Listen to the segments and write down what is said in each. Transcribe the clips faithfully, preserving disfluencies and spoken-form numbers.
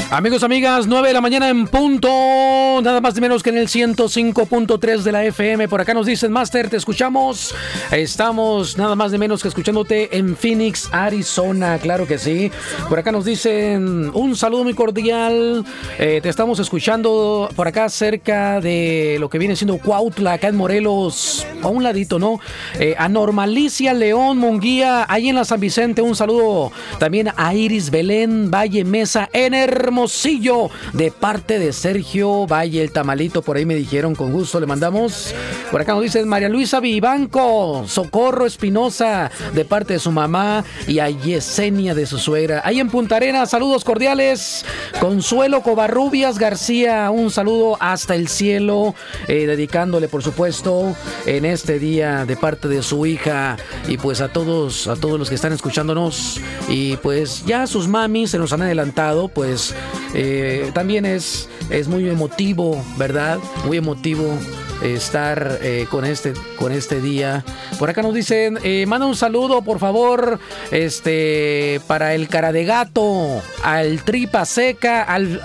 Amigos, amigas, nueve de la mañana en punto, nada más ni menos que en el ciento cinco punto tres de la F M. Por acá nos dicen, Master, te escuchamos. Estamos nada más ni menos que escuchándote en Phoenix, Arizona, claro que sí. Por acá nos dicen, un saludo muy cordial. Eh, te estamos escuchando por acá cerca de lo que viene siendo Cuautla, acá en Morelos, a un ladito, ¿no? Eh, a Normalicia León Munguía, ahí en la San Vicente, un saludo también a Iris Belén Valle Mesa en Hermosillo, de parte de Sergio Valle, el tamalito, por ahí me dijeron, con gusto le mandamos. Por acá nos dicen María Luisa Vivanco, Socorro Espinosa, de parte de su mamá, y a Yesenia de su suegra. Ahí en Punta Arenas, saludos cordiales. Consuelo Covarrubias García, un saludo hasta el cielo, eh, dedicándole, por supuesto, en este día de parte de su hija, y pues a todos, a todos los que están escuchándonos, y pues ya sus mamis se nos han adelantado, pues eh, también es, es muy emotivo, ¿verdad? Muy emotivo estar eh, con este con este día. Por acá nos dicen, eh, manda un saludo, por favor, este para el cara de gato, al tripa seca, al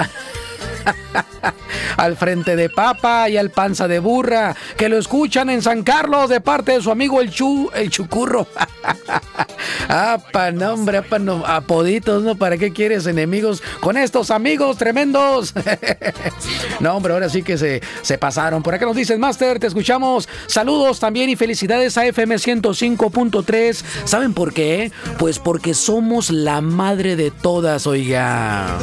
al frente de papa y al panza de burra, que lo escuchan en San Carlos de parte de su amigo el Chu, el Chucurro. Apa, no, hombre, apa, no, apoditos, ¿no? ¿Para qué quieres enemigos con estos amigos tremendos? No, hombre, ahora sí que se, se pasaron. Por acá nos dicen, Master, te escuchamos. Saludos también y felicidades a F M ciento cinco punto tres. ¿Saben por qué? Pues porque somos la madre de todas, oiga.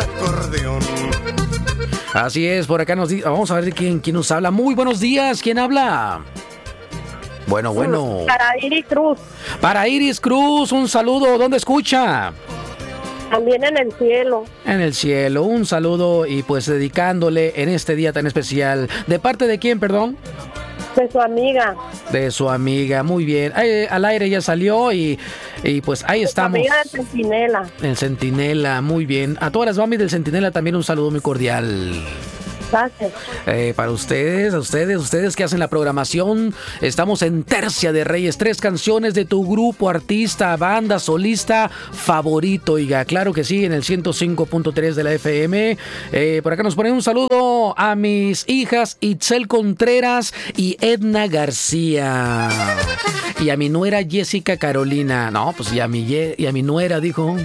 Así es, por acá nos dice, vamos a ver de quién, quién nos habla. Muy buenos días, ¿quién habla? Bueno, bueno. Para Iris Cruz. Para Iris Cruz, un saludo. ¿Dónde escucha? También en el cielo. En el cielo, un saludo y pues dedicándole en este día tan especial. ¿De parte de quién, perdón? De su amiga. De su amiga, muy bien. Ay, al aire ya salió y, y pues ahí de estamos. Su amiga del Centinela. El Centinela, muy bien. A todas las mamis del Centinela también un saludo muy cordial. Gracias. Eh, para ustedes, a ustedes, ustedes que hacen la programación, estamos en Tercia de Reyes, tres canciones de tu grupo, artista, banda, solista favorito, oiga, claro que sí, en el ciento cinco punto tres de la F M. Eh, por acá nos ponen un saludo a mis hijas Itzel Contreras y Edna García. Y a mi nuera Jessica Carolina. No, pues y a mi, y a mi nuera, dijo.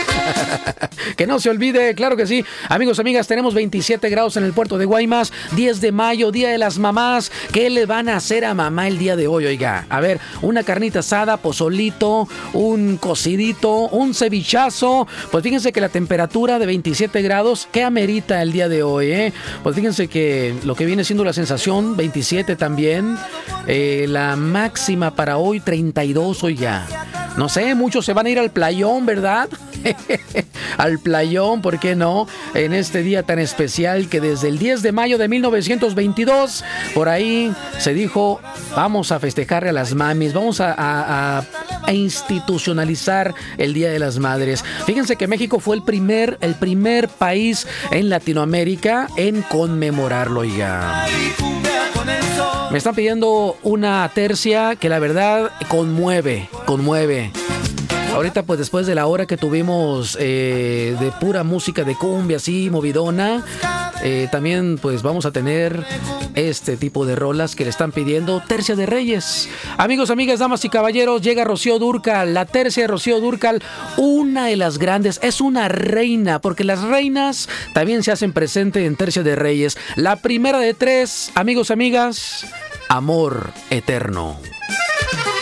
Que no se olvide, claro que sí. Amigos, amigas, tenemos veintisiete grados en el puerto de Guaymas, diez de mayo, Día de las Mamás. ¿Qué le van a hacer a mamá el día de hoy? Oiga, a ver, una carnita asada, pozolito, un cocidito, un cevichazo. Pues fíjense que la temperatura de veintisiete grados, ¿qué amerita el día de hoy? Eh? Pues fíjense que lo que viene siendo la sensación, veintisiete también. Eh, la máxima para hoy, treinta y dos, oiga. No sé, muchos se van a ir al playón, ¿verdad? Al playón, ¿por qué no? En este día tan especial que desde el diez de mayo de mil novecientos veintidós, por ahí se dijo, vamos a festejarle a las mamis, vamos a, a, a, a institucionalizar el Día de las Madres. Fíjense que México fue el primer, el primer país en Latinoamérica en conmemorarlo, oiga. Me están pidiendo una tercia que la verdad conmueve, conmueve. Ahorita pues después de la hora que tuvimos eh, de pura música de cumbia así, movidona, eh, también pues vamos a tener este tipo de rolas que le están pidiendo, Tercia de Reyes. Amigos, amigas, damas y caballeros, llega Rocío Dúrcal, la tercia de Rocío Dúrcal, una de las grandes, es una reina, porque las reinas también se hacen presente en Tercia de Reyes. La primera de tres, amigos, amigas, Amor Eterno.